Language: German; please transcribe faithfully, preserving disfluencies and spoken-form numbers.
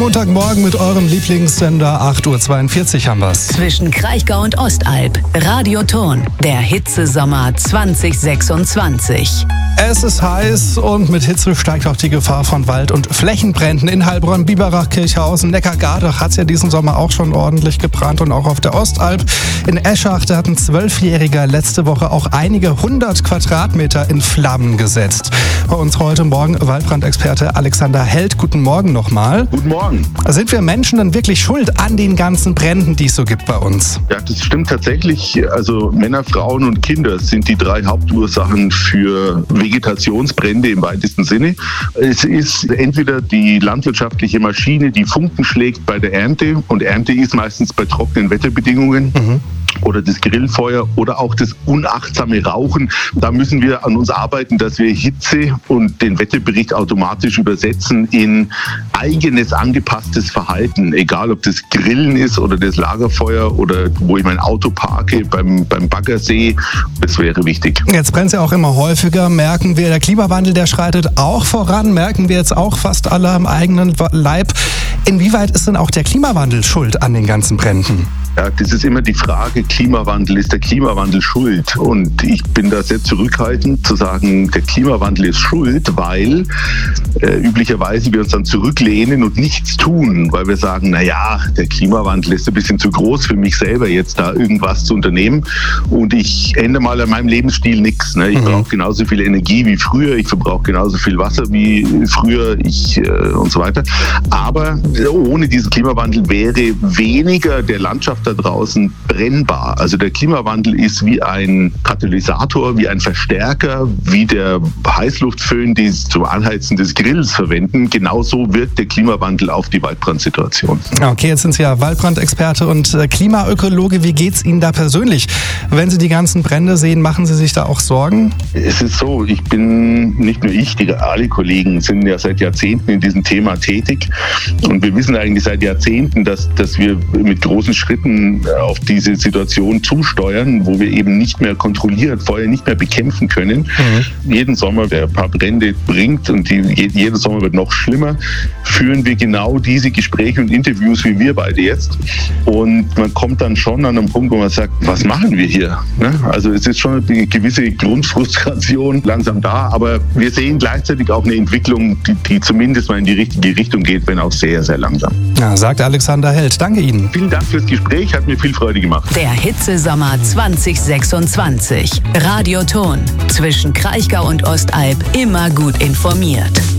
Montagmorgen mit eurem Lieblingssender. acht Uhr zweiundvierzig haben wir's. Zwischen Kraichgau und Ostalb. Radioton. Der Hitzesommer zwanzig sechsundzwanzig. Es ist heiß und mit Hitze steigt auch die Gefahr von Wald- und Flächenbränden. In Heilbronn, Biberach, Kirchhausen, Neckar-Gardach hat es ja diesen Sommer auch schon ordentlich gebrannt und auch auf der Ostalb. In Eschach, da hat ein Zwölfjähriger letzte Woche auch einige hundert Quadratmeter in Flammen gesetzt. Bei uns heute Morgen Waldbrandexperte Alexander Held. Guten Morgen nochmal. Guten Morgen. Sind wir Menschen denn wirklich schuld an den ganzen Bränden, die es so gibt bei uns? Ja, das stimmt tatsächlich. Also Männer, Frauen und Kinder sind die drei Hauptursachen für Vegetationsbrände im weitesten Sinne. Es ist entweder die landwirtschaftliche Maschine, die Funken schlägt bei der Ernte, und Ernte ist meistens bei trockenen Wetterbedingungen. Mhm. Oder das Grillfeuer oder auch das unachtsame Rauchen. Da müssen wir an uns arbeiten, dass wir Hitze und den Wetterbericht automatisch übersetzen in eigenes angepasstes Verhalten. Egal, ob das Grillen ist oder das Lagerfeuer oder wo ich mein Auto parke, beim, beim Baggersee. Das wäre wichtig. Jetzt brennt es ja auch immer häufiger. Merken wir, der Klimawandel, der schreitet auch voran. Merken wir jetzt auch fast alle am eigenen Leib. Inwieweit ist denn auch der Klimawandel schuld an den ganzen Bränden? Ja, das ist immer die Frage, Klimawandel, ist der Klimawandel schuld? Und ich bin da sehr zurückhaltend zu sagen, der Klimawandel ist schuld, weil äh, üblicherweise wir uns dann zurücklehnen und nichts tun, weil wir sagen, na ja, der Klimawandel ist ein bisschen zu groß für mich selber, jetzt da irgendwas zu unternehmen, und ich ändere mal an meinem Lebensstil nichts. Ne? Ich mhm. brauche genauso viel Energie wie früher, ich verbrauche genauso viel Wasser wie früher, ich äh, und so weiter. Aber ohne diesen Klimawandel wäre weniger der Landschaft da draußen brennbar. Also der Klimawandel ist wie ein Katalysator, wie ein Verstärker, wie der Heißluftföhn, die zum Anheizen des Grills verwenden. Genauso wirkt der Klimawandel auf die Waldbrandsituation. Okay, jetzt sind Sie ja Waldbrandexperte und Klimaökologe. Wie geht's Ihnen da persönlich? Wenn Sie die ganzen Brände sehen, machen Sie sich da auch Sorgen? Es ist so, ich bin, nicht nur ich, die, alle Kollegen sind ja seit Jahrzehnten in diesem Thema tätig, und wir wissen eigentlich seit Jahrzehnten, dass, dass wir mit großen Schritten auf diese Situation zusteuern, wo wir eben nicht mehr kontrolliert, Feuer nicht mehr bekämpfen können. Mhm. Jeden Sommer, der ein paar Brände bringt, und die, jeder Sommer wird noch schlimmer, führen wir genau diese Gespräche und Interviews wie wir beide jetzt. Und man kommt dann schon an einen Punkt, wo man sagt, was machen wir hier? Ne? Also es ist schon eine gewisse Grundfrustration langsam da, aber wir sehen gleichzeitig auch eine Entwicklung, die, die zumindest mal in die richtige Richtung geht, wenn auch sehr, sehr langsam. Ja, sagt Alexander Held. Danke Ihnen. Vielen Dank fürs Gespräch. Hat mir viel Freude gemacht. Der Hitzesommer zwanzig sechsundzwanzig. Radioton. Zwischen Kraichgau und Ostalb immer gut informiert.